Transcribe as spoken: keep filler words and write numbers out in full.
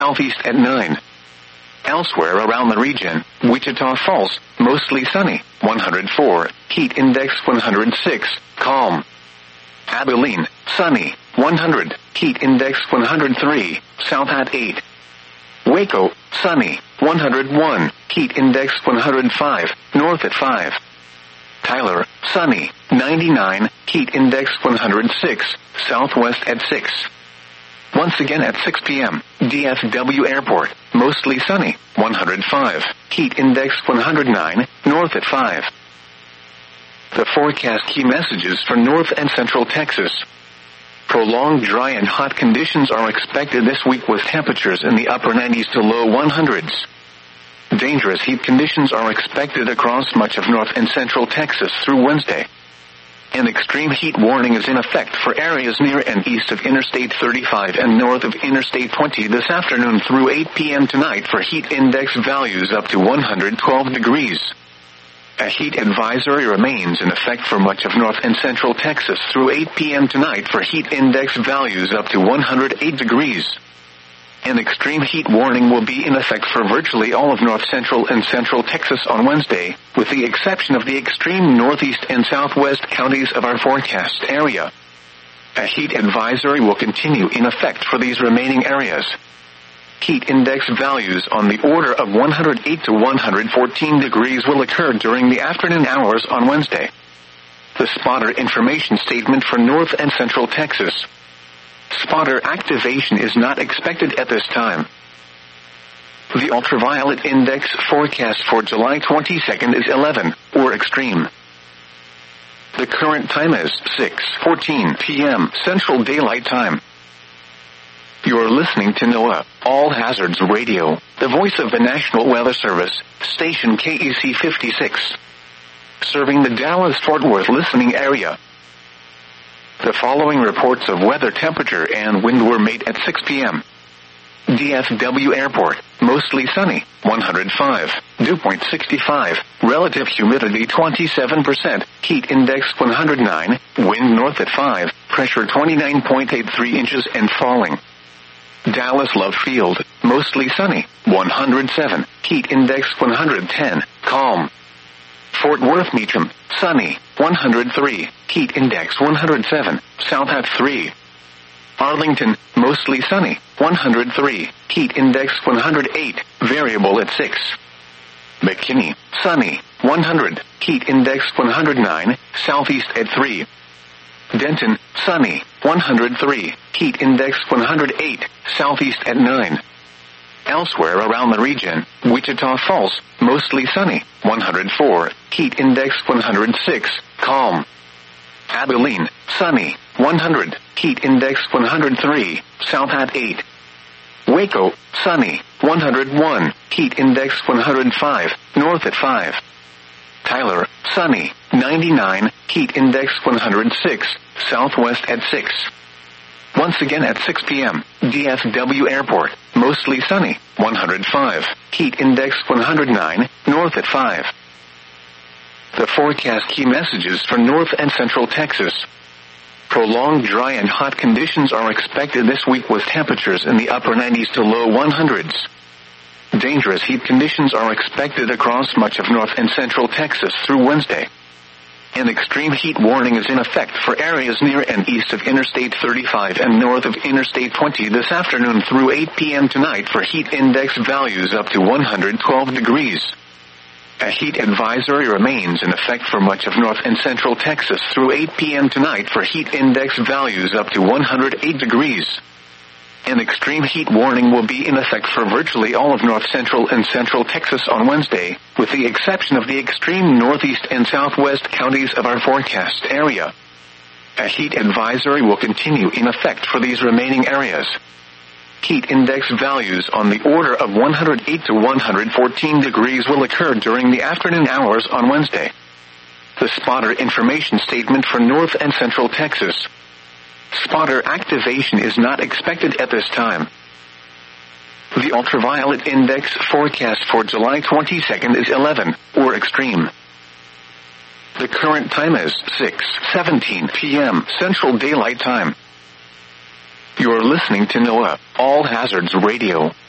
southeast at nine. Elsewhere around the region, Wichita Falls, mostly sunny, one hundred four, heat index one hundred six, calm. Abilene, sunny, one hundred, heat index one hundred three, south at eight. Waco, sunny, one hundred one, heat index one hundred five, north at five. Tyler, sunny, ninety-nine, heat index one hundred six, southwest at six. Once again at six p.m., D F W Airport, mostly sunny, one hundred five, heat index one hundred nine, north at five. The forecast key messages for North and Central Texas. Prolonged dry and hot conditions are expected this week with temperatures in the upper nineties to low hundreds. Dangerous heat conditions are expected across much of North and Central Texas through Wednesday. An extreme heat warning is in effect for areas near and east of Interstate thirty-five and north of Interstate twenty this afternoon through eight p.m. tonight for heat index values up to one hundred twelve degrees. A heat advisory remains in effect for much of North and Central Texas through eight p.m. tonight for heat index values up to one hundred eight degrees. An extreme heat warning will be in effect for virtually all of North Central and Central Texas on Wednesday, with the exception of the extreme northeast and southwest counties of our forecast area. A heat advisory will continue in effect for these remaining areas. Heat index values on the order of one hundred eight to one hundred fourteen degrees will occur during the afternoon hours on Wednesday. The spotter information statement for North and Central Texas. Spotter activation is not expected at this time. The ultraviolet index forecast for July twenty-second is eleven, or extreme. The current time is six fourteen p.m. Central Daylight Time. You're listening to NOAA, All Hazards Radio, the voice of the National Weather Service, station K E C fifty-six. Serving the Dallas-Fort Worth listening area. The following reports of weather temperature and wind were made at six p.m. D F W Airport, mostly sunny, one hundred five, dew point sixty-five, relative humidity twenty-seven percent, heat index one hundred nine, wind north at five, pressure twenty-nine point eight three inches and falling. Dallas Love Field, mostly sunny, one hundred seven, heat index one hundred ten, calm. Fort Worth Meacham, sunny, one hundred three, heat index one hundred seven, south at three. Arlington, mostly sunny, one hundred three, heat index one hundred eight, variable at six. McKinney, sunny, one hundred, heat index one hundred nine, southeast at three. Denton, sunny, one hundred three, heat index one hundred eight, southeast at nine. Elsewhere around the region, Wichita Falls, mostly sunny, one hundred four, heat index one hundred six, calm. Abilene, sunny, one hundred, heat index one hundred three, south at eight. Waco, sunny, one hundred one, heat index one hundred five, north at five. Tyler, sunny, ninety-nine, heat index one hundred six, southwest at six. Once again at six p.m., D F W Airport, mostly sunny, one hundred five, heat index one hundred nine, north at five. The forecast key messages for North and Central Texas. Prolonged dry and hot conditions are expected this week with temperatures in the upper nineties to low hundreds. Dangerous heat conditions are expected across much of North and Central Texas through Wednesday. An extreme heat warning is in effect for areas near and east of Interstate thirty-five and north of Interstate twenty this afternoon through eight p.m. tonight for heat index values up to one hundred twelve degrees. A heat advisory remains in effect for much of North and Central Texas through eight p.m. tonight for heat index values up to one hundred eight degrees. An extreme heat warning will be in effect for virtually all of North Central and Central Texas on Wednesday, with the exception of the extreme northeast and southwest counties of our forecast area. A heat advisory will continue in effect for these remaining areas. Heat index values on the order of one hundred eight to one hundred fourteen degrees will occur during the afternoon hours on Wednesday. The spotter information statement for North and Central Texas. Spotter activation is not expected at this time. The ultraviolet index forecast for July twenty-second is eleven, or extreme. The current time is six seventeen p.m. Central Daylight Time. You're listening to NOAA, All Hazards Radio.